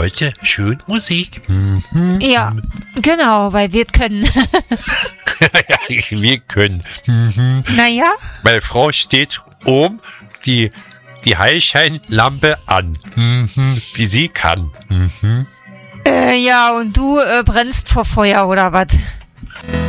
heute schön Musik. Ja, genau, weil wir können. Ja, wir können. Naja, Meine Frau steht oben, die Heilscheinlampe an. Wie sie kann. ja, und du brennst vor Feuer oder was?